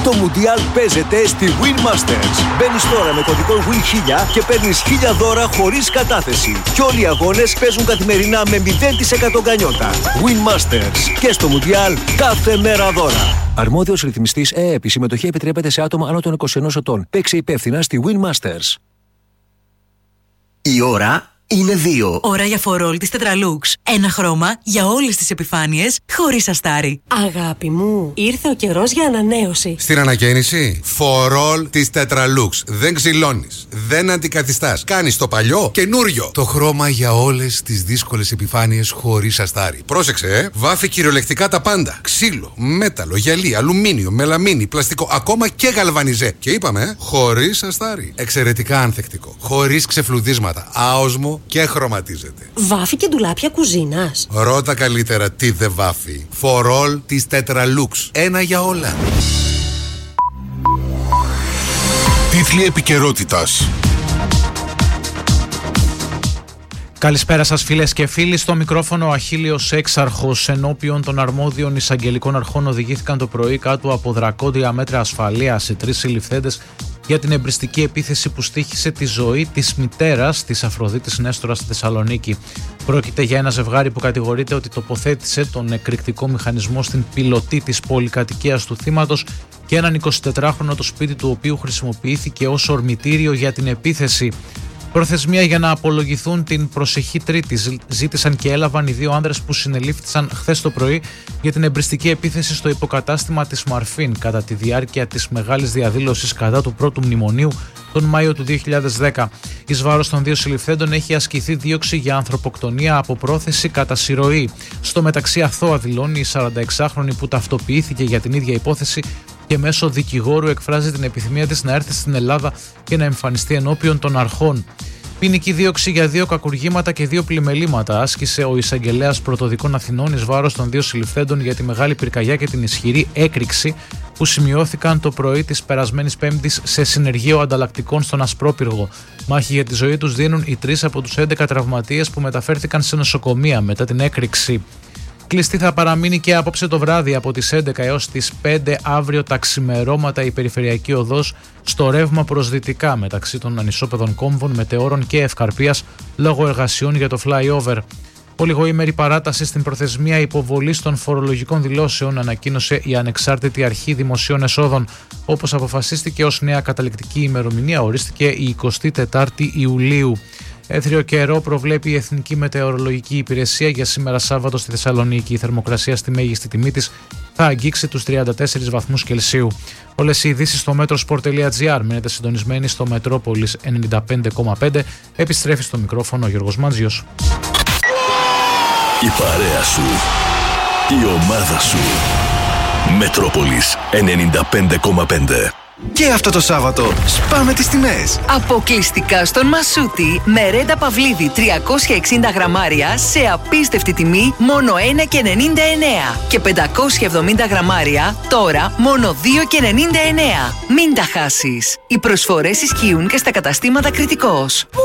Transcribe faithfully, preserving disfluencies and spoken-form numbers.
Το Μουντιάλ παίζεται στη Win Masters. Μπαίνεις τώρα με κωδικό Win χίλια και παίρνεις χίλια δώρα χωρίς κατάθεση. Και όλοι οι αγώνες παίζουν καθημερινά με μηδέν τοις εκατό γκανιότα. Win Masters. Και στο Μουντιάλ κάθε μέρα δώρα. Αρμόδιος ρυθμιστής ΕΕΠ. Η συμμετοχή επιτρέπεται σε άτομα άνω των είκοσι ενός ετών. Παίξε υπεύθυνα στη Win Masters. Η ώρα είναι δύο. Ώρα για φορόλ της Tetralux. Ένα χρώμα για όλες τις επιφάνειες, χωρίς αστάρι. Αγάπη μου, ήρθε ο καιρός για ανανέωση. Στην ανακαίνιση, φορόλ της Tetralux. Δεν ξυλώνεις, δεν αντικαθιστάς. Κάνεις το παλιό καινούριο. Το χρώμα για όλες τις δύσκολες επιφάνειες, χωρίς αστάρι. Πρόσεξε, ε! Βάφει κυριολεκτικά τα πάντα. Ξύλο, μέταλλο, γυαλί, αλουμίνιο, μελαμίνι, πλαστικό, ακόμα και γαλβανιζέ. Και είπαμε, ε, χωρίς αστάρι. Εξαιρετικά ανθεκτικό. Χωρίς ξεφλουδίσματα. Άοσμο και χρωματίζεται. Βάφει και ντουλάπια κουζίνας. Ρώτα καλύτερα τι δεν βάφει. Φορόλ της Tetralux. Ένα για όλα. Τίτλοι επικαιρότητας. Καλησπέρα σας φίλες και φίλοι. Στο μικρόφωνο ο Αχίλιος Έξαρχος. Ενώπιον των αρμόδιων εισαγγελικών αρχών οδηγήθηκαν το πρωί κάτω από δρακόντια μέτρα ασφαλείας οι τρεις συλληφθέντες για την εμπριστική επίθεση που στοίχησε τη ζωή της μητέρας της Αφροδίτης Νέστορας στη Θεσσαλονίκη. Πρόκειται για ένα ζευγάρι που κατηγορείται ότι τοποθέτησε τον εκρηκτικό μηχανισμό στην πιλωτή της πολυκατοικίας του θύματος και έναν εικοσιτετράχρονο το σπίτι του οποίου χρησιμοποιήθηκε ως ορμητήριο για την επίθεση. Προθεσμία για να απολογηθούν την προσεχή Τρίτη ζήτησαν και έλαβαν οι δύο άνδρες που συνελήφθησαν χθες το πρωί για την εμπριστική επίθεση στο υποκατάστημα της Μαρφίν κατά τη διάρκεια της μεγάλης διαδήλωσης κατά του πρώτου μνημονίου τον Μάιο του δύο χιλιάδες δέκα. Εις βάρος των δύο συλληφθέντων έχει ασκηθεί δίωξη για ανθρωποκτονία από πρόθεση κατά συρροή. Στο μεταξύ αθώα δηλώνει η σαρανταεξάχρονη που ταυτοποιήθηκε για την ίδια υπόθεση και μέσω δικηγόρου εκφράζει την επιθυμία της να έρθει στην Ελλάδα και να εμφανιστεί ενώπιον των αρχών. Ποινική δίωξη για δύο κακουργήματα και δύο πλημελήματα άσκησε ο εισαγγελέας Πρωτοδικών Αθηνών εις βάρος των δύο συλληφθέντων για τη μεγάλη πυρκαγιά και την ισχυρή έκρηξη που σημειώθηκαν το πρωί της περασμένης Πέμπτης σε συνεργείο ανταλλακτικών στον Ασπρόπυργο. Μάχη για τη ζωή τους δίνουν οι τρεις από τους έντεκα τραυματίες που μεταφέρθηκαν σε νοσοκομεία μετά την έκρηξη. Κλειστή θα παραμείνει και απόψε το βράδυ από τις έντεκα έως τις πέντε αύριο τα ξημερώματα η περιφερειακή οδός στο ρεύμα προς δυτικά μεταξύ των ανισόπεδων κόμβων, μετεώρων και Ευκαρπίας λόγω εργασιών για το flyover. Ολιγοήμερη παράταση στην προθεσμία υποβολής των φορολογικών δηλώσεων ανακοίνωσε η Ανεξάρτητη Αρχή Δημοσίων Εσόδων. Όπως αποφασίστηκε ως νέα καταληκτική ημερομηνία ορίστηκε η εικοστή τέταρτη Ιουλίου. Έθριο καιρό προβλέπει η Εθνική Μετεωρολογική Υπηρεσία για σήμερα Σάββατο στη Θεσσαλονίκη. Η θερμοκρασία στη μέγιστη τιμή της θα αγγίξει τους τριάντα τέσσερις βαθμούς Κελσίου. Όλες οι ειδήσεις στο metrosport τελεία gr. Μένετε συντονισμένοι στο Μετρόπολης ενενήντα πέντε κόμμα πέντε. Επιστρέφει στο μικρόφωνο ο Γιώργος Μάντζιος. Η παρέα σου, η ομάδα σου. Μετρόπολης ενενήντα πέντε κόμμα πέντε. Και αυτό το Σάββατο σπάμε τις τιμές. Αποκλειστικά στον Μασούτη με ρέντα Παυλίδη τριακόσια εξήντα γραμμάρια σε απίστευτη τιμή μόνο ένα και ενενήντα εννέα και πεντακόσια εβδομήντα γραμμάρια τώρα μόνο δύο και ενενήντα εννέα. Μην τα χάσεις. Οι προσφορές ισχύουν και στα καταστήματα Κρητικός.